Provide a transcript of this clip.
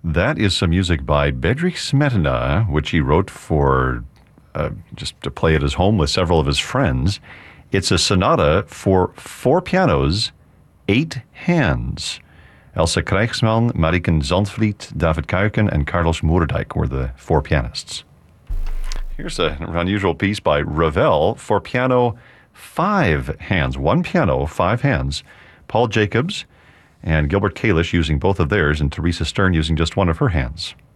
That is some music by Bedřich Smetana, which he wrote for just to play at his home with several of his friends. It's a sonata for 4 pianos, 8 hands. Elsa Krijgsman, Mariken Zandvliet, David Kuiken, and Carlos Moerdijk were the 4 pianists. Here's an unusual piece by Ravel for piano, 5 hands. 1 piano, 5 hands. Paul Jacobs and Gilbert Kalish using both of theirs, and Teresa Stern using just one of her hands.